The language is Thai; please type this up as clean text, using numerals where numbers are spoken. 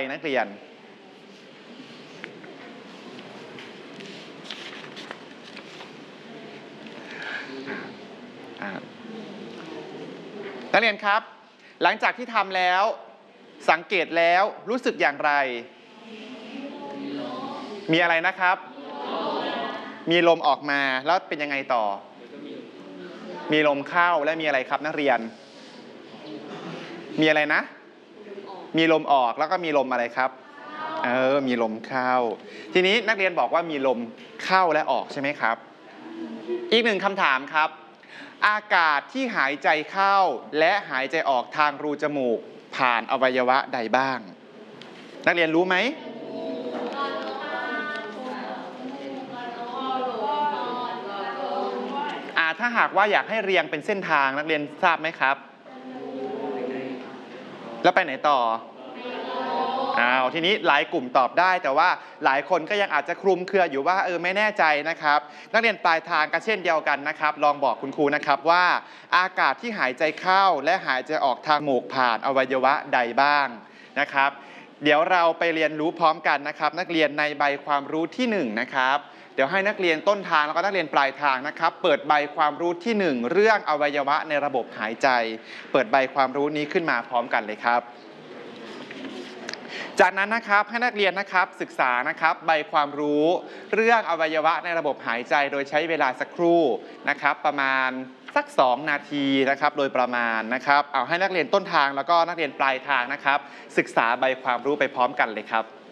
นักเรียนนักเรียนครับหลังจากที่ทำแล้วสังเกตแล้วรู้สึกอย่างไรมีอะไรนะครับมีลมออกมาแล้วเป็นยังไงต่อมีลมเข้าและมีอะไรครับนักเรียนมีอะไรนะมีลมออกแล้วก็มีลมอะไรครับมีลมเข้าทีนี้นักเรียนบอกว่ามีลมเข้าและออกใช่ไหมครับอีกหนึ่งคำถามครับอากาศที่หายใจเข้าและหายใจออกทางรูจมูกผ่านอวัยวะใดบ้างนักเรียนรู้ไหมถ้าหากว่าอยากให้เรียงเป็นเส้นทางนักเรียนทราบไหมครับแล้วไปไหนต่อทีนี้หลายกลุ่มตอบได้แต่ว่าหลายคนก็ยังอาจจะคลุมเครืออยู่ว่าไม่แน่ใจนะครับนักเรียนปลายทางก็เช่นเดียวกันนะครับลองบอกคุณครูนะครับว่าอากาศที่หายใจเข้าและหายใจออกทางจมูกผ่านอวัยวะใดบ้างนะครับเดี๋ยวเราไปเรียนรู้พร้อมกันนะครับนักเรียนในใบความรู้ที่1นะครับเดี๋ยวให้นักเรียนต้นทางแล้วก็นักเรียนปลายทางนะครับเปิดใบความรู้ที่1เรื่องอวัยวะในระบบหายใจเปิดใบความรู้นี้ขึ้นมาพร้อมกันเลยครับจากนั้นนะครับให้นักเรียนนะครับศึกษานะครับใบความรู้เรื่องอวัยวะในระบบหายใจโดยใช้เวลาสักครู่นะครับประมาณสัก2 นาทีนะครับโดยประมาณนะครับเอาให้นักเรียนต้นทางแล้วก็นักเรียนปลายทางนะครับศึกษาใบความรู้ไปพร้อมกันเลยครับ